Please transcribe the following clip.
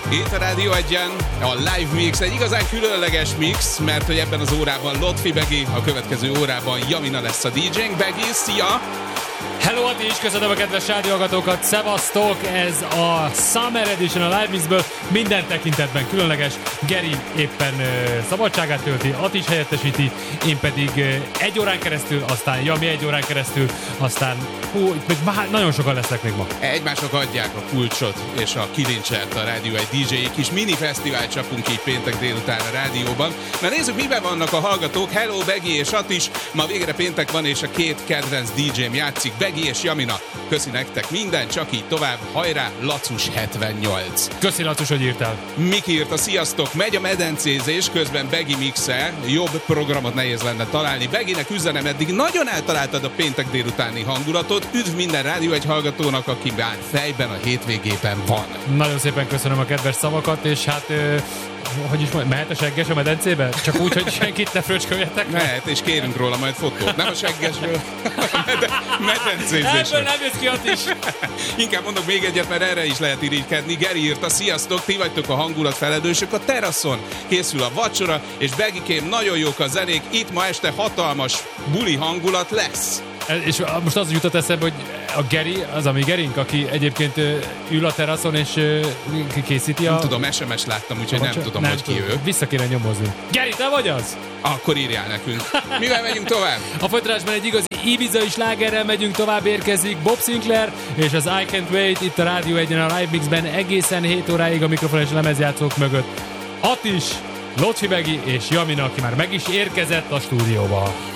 Itt a Rádió Egyen a Live Mix, egy igazán különleges mix, mert hogy ebben az órában Lotfi Begi, a következő órában Jamina lesz a DJ-nk. Begi, szia! Hello, Ati is, köszönöm a kedves rádióhallgatókat, szevasztok! Ez a Summer Edition a Live Mixből, minden tekintetben különleges. Geri éppen szabadságát tölti, Ati is helyettesíti, én pedig egy órán keresztül, aztán Jami egy órán keresztül, aztán még nagyon sokan lesznek még ma. Egymásnak adják a kulcsot és a kilincset a Rádió egy DJ-i kis mini fesztivált csapunk így péntek délután a rádióban. Na nézzük, miben vannak a hallgatók. Hello, Begi és Atis. Ma végre péntek van, és a két kedvenc DJ-m játszik, Begi és Jamina. Köszi nektek minden, csak így tovább. Hajrá, Lacus 78. Köszi, Lacus, hogy írtál. Miki írta, sziasztok, megy a medencézés, közben Begi mixel, jobb programot nehéz lenne találni. Beginek üzenem, eddig nagyon eltaláltad a péntek délutáni hangulatot. Üdv minden Rádió egy hallgatónak, aki már fejben a hétvégében van. Nagyon szépen köszönöm a kedves szavakat, és hát... hogy is mondja, mehet a segges a medencébe? Csak úgy, hogy senkit ne fröcsköljetek? Mehet, és kérünk róla majd fotót. Nem a seggesről, medencézésről. Ebből nem jössz ki, ott is. Inkább mondok még egyet, mert erre is lehet irigykedni. Geri írta, sziasztok, ti vagytok a hangulatfelelősök a teraszon. Készül a vacsora, és Begikém, nagyon jók a zenék. Itt ma este hatalmas buli hangulat lesz. És most az jutott eszembe, hogy a Geri, az a mi Gerink, aki egyébként ül a teraszon és készíti a... Nem tudom, SMS láttam, úgyhogy nem tudom, hogy ki ő. Vissza kéne nyomozni. Geri, te vagy az? Akkor írjál nekünk. Mivel megyünk tovább? A folytatásban egy igazi Ibiza-i slágerrel megyünk tovább, érkezik Bob Sinclair és az I Can't Wait itt a Rádió Egyen a Live Mixben egészen 7 óráig a mikrofon és lemezjátszók mögött. Atis, Lotfi Begi és Jamina, aki már meg is érkezett a stúdióba.